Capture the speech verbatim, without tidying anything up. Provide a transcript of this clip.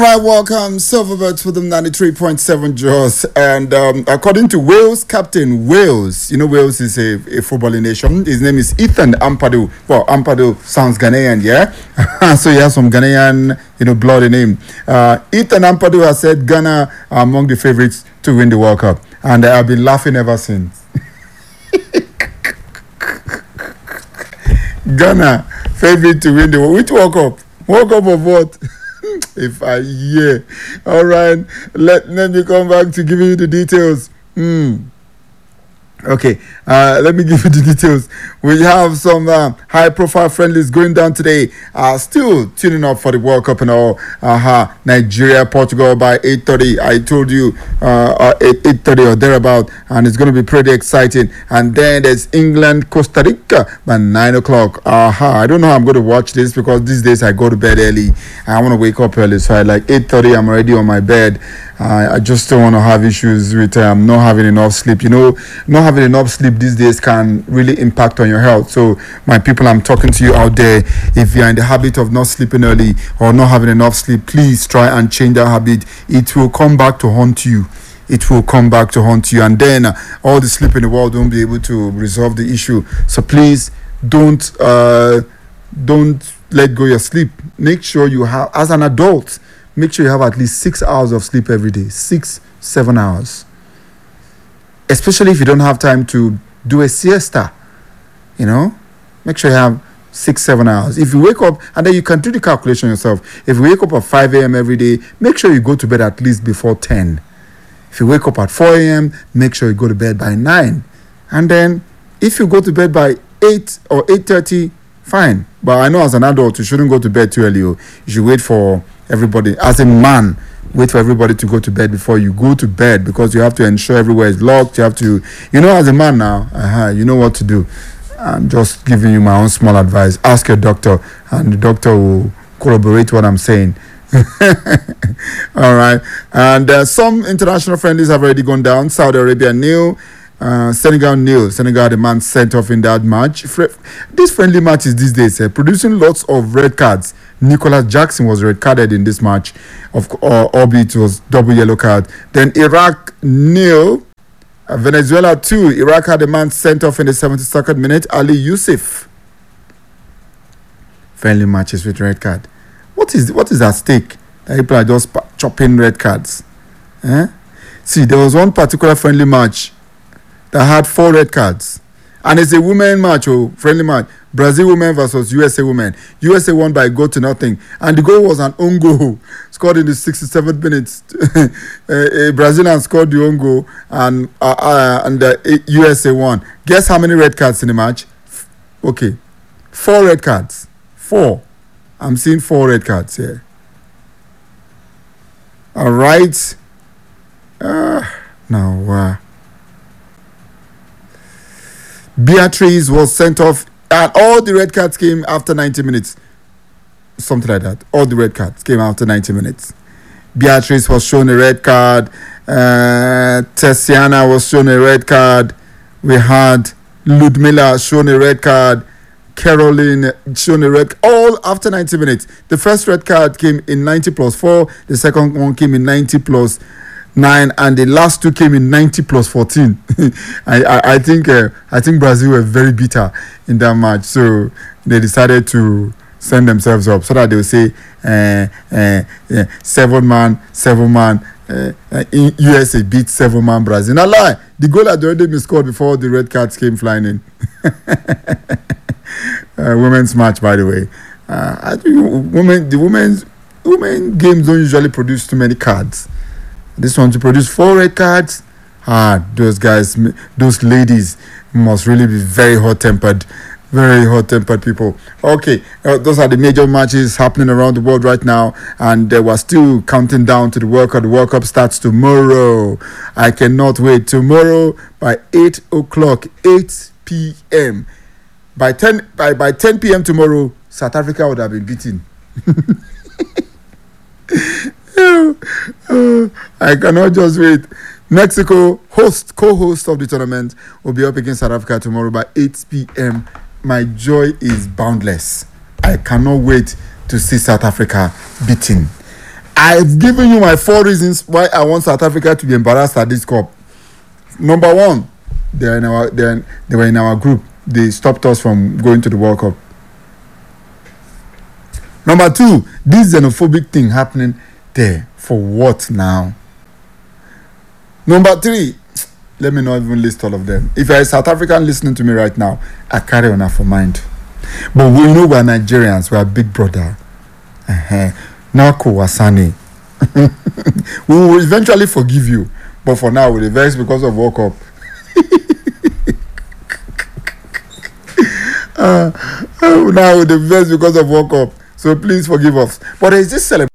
right, welcome. Silverbirds with them ninety-three point seven Jaws. And um, according to Wales captain, Wales, you know, Wales is a, a footballing nation. His name is Ethan Ampadu. Well, Ampadu sounds Ghanaian, yeah? So he has some Ghanaian, you know, blood in him. Uh, Ethan Ampadu has said Ghana are among the favorites to win the World Cup. And I've been laughing ever since. Ghana, favorite to win the World Cup. Which World Cup? World Cup of what? If I hear. All right. Let, let me come back to giving you the details. Hmm. Okay, uh, let me give you the details. We have some uh, high-profile friendlies going down today. Uh, still tuning up for the World Cup and all. Uh-huh. Nigeria, Portugal by eight thirty. I told you uh, eight thirty or thereabout, and it's going to be pretty exciting. And then there's England, Costa Rica by nine o'clock. Uh-huh. I don't know how I'm going to watch this because these days I go to bed early. I want to wake up early, so I like eight thirty. I'm already on my bed. Uh, I just don't want to have issues with um, not having enough sleep. You know, not having enough sleep these days can really impact on your health. So, my people, I'm talking to you out there. If you're in the habit of not sleeping early or not having enough sleep, please try and change that habit. It will come back to haunt you. It will come back to haunt you. And then uh, all the sleep in the world won't be able to resolve the issue. So, please don't, uh, don't let go your sleep. Make sure you have, as an adult, make sure you have at least six hours of sleep every day. Six, seven hours. Especially if you don't have time to do a siesta. You know? Make sure you have six, seven hours. If you wake up, and then you can do the calculation yourself. If you wake up at five a.m. every day, make sure you go to bed at least before ten. If you wake up at four a.m., make sure you go to bed by nine. And then, if you go to bed by eight or eight thirty, fine. But I know as an adult, you shouldn't go to bed too early. You should wait for everybody. As a man, wait for everybody to go to bed before you go to bed, because you have to ensure everywhere is locked. You have to, you know, as a man now, uh-huh, you know what to do. I'm just giving you my own small advice. Ask your doctor, and the doctor will corroborate what I'm saying. All right. And uh, some international friendlies have already gone down. Saudi Arabia nil. Uh, Senegal nil. Senegal, the man sent off in that match. Fre- this friendly matches these days uh, producing lots of red cards. Nicholas Jackson was red carded in this match, of uh, albeit it was double yellow card. Then Iraq nil. Uh, Venezuela two. Iraq had a man sent off in the seventy-second minute. Ali Yusuf. Friendly matches with red card. What is what is at stake? That people are just pa- chopping red cards. Eh? See, there was one particular friendly match that had four red cards. And it's a women match, oh, friendly match. Brazil women versus U S A women. U S A won by a goal to nothing. And the goal was an own goal, scored in the sixty-seventh minute. a, a Brazilian scored the own goal, and, uh, uh, and the U S A won. Guess how many red cards in the match? Okay. Four red cards. Four. I'm seeing four red cards here. All right. Uh, now, uh, Beatrice was sent off, and all the red cards came after ninety minutes. Something like that. All the red cards came after ninety minutes. Beatrice was shown a red card. Uh, Tessiana was shown a red card. We had Ludmila shown a red card. Caroline shown a red, all after ninety minutes. The first red card came in ninety plus four. The second one came in ninety plus nine, and the last two came in ninety plus fourteen. I, I I think uh, I think Brazil were very bitter in that match, so they decided to send themselves up so that they will say uh, uh, uh, seven man, seven man. Uh, uh, U S A beat seven man Brazil. Now lie, the goal had already been scored before the red cards came flying in. uh, women's match, by the way. Uh, I think women, the women's women games don't usually produce too many cards. This one to produce four red cards. Ah, those guys, those ladies must really be very hot-tempered, very hot-tempered people. Okay, uh, those are the major matches happening around the world right now, and uh, we're still counting down to the World Cup. The World Cup starts tomorrow. I cannot wait. Tomorrow by eight o'clock, eight p.m. By ten by by ten p.m. tomorrow, South Africa would have been beaten. uh, I cannot just wait. Mexico, host, co-host of the tournament, will be up against South Africa tomorrow by eight p.m. My joy is boundless. I cannot wait to see South Africa beaten. I've given you my four reasons why I want South Africa to be embarrassed at this cup. Number one, they are in our they are, they were in our group. They stopped us from going to the World Cup. Number two, this xenophobic thing happening there for what now? Number three, let me not even list all of them. If you're a South African listening to me right now, I carry on for mind. But we know we're Nigerians, we're big brother. Uh-huh. Nako Wasani. We will eventually forgive you. But for now, we're vex because of World Cup. uh, now we're vex because of World Cup. So please forgive us. But there is this celebration.